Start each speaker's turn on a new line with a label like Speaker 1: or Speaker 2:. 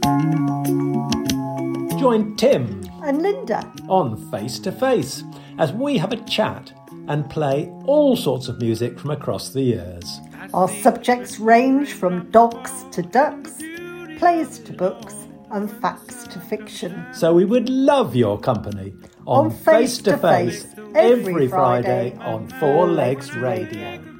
Speaker 1: Join Tim
Speaker 2: and Linda
Speaker 1: on Face to Face as we have a chat and play all sorts of music from across the years.
Speaker 2: Our subjects range from dogs to ducks, plays to books, and facts to fiction.
Speaker 1: So we would love your company on Face to Face every Friday on Four Legs Radio.